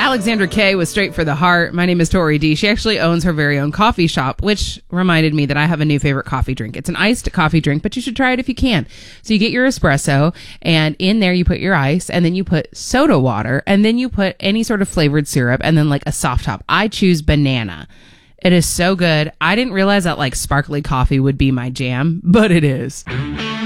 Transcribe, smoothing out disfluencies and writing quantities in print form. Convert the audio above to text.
Alexandra K with Straight for the Heart. My name is Tori D. She actually owns her very own coffee shop, which reminded me that I have a new favorite coffee drink. It's an iced coffee drink, but you should try it if you can. So you get your espresso, and in there you put your ice, and then you put soda water, and then you put any sort of flavored syrup, and then like a soft top. I choose banana. It is so good. I didn't realize that like sparkly coffee would be my jam, but it is.